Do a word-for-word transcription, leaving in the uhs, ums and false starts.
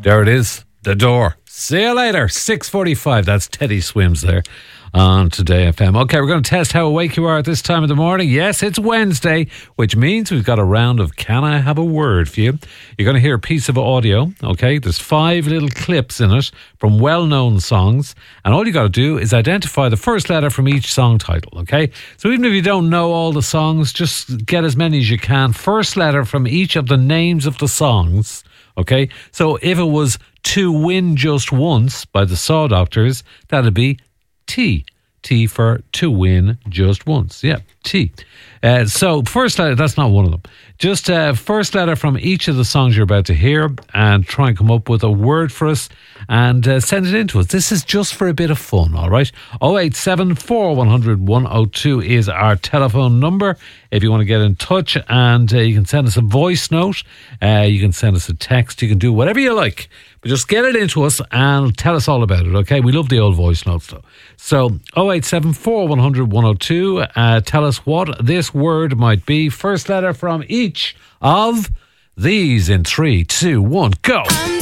There it is, The Door. See you later. six forty-five. That's Teddy Swims there on Today F M. Okay, we're going to test how awake you are at this time of the morning. Yes, it's Wednesday, which means we've got a round of Can I Have a Word for you. You're going to hear a piece of audio, okay? There's five little clips in it from well-known songs, and all you got to do is identify the first letter from each song title, okay? So even if you don't know all the songs, just get as many as you can. First letter from each of the names of the songs, okay? So if it was To Win Just Once by the Saw Doctors, that'd be T. T for To Win Just Once. Yeah, T. Uh, so first letter, that's not one of them. Just uh, first letter from each of the songs you're about to hear, and try and come up with a word for us and uh, send it in to us. This is just for a bit of fun, all right? oh eight seven, four one zero zero, one oh two is our telephone number if you want to get in touch, and uh, you can send us a voice note, uh, you can send us a text, you can do whatever you like. But just get it into us and tell us all about it, okay? We love the old voice notes, though. So, oh eight seven, four one zero zero, one oh two. Uh, tell us what this word might be. First letter from each of these in three, two, one, go.